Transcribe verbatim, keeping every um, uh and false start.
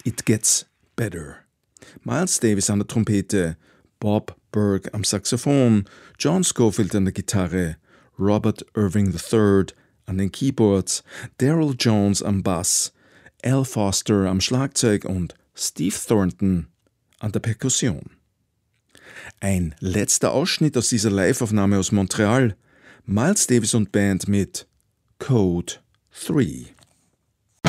It Gets Better. Miles Davis an der Trompete, Bob Berg am Saxophon, John Scofield an der Gitarre, Robert Irving der Dritte an den Keyboards, Daryl Jones am Bass, Al Foster am Schlagzeug und Steve Thornton an der Perkussion. Ein letzter Ausschnitt aus dieser Live-Aufnahme aus Montreal, Miles Davis und Band mit Code drei.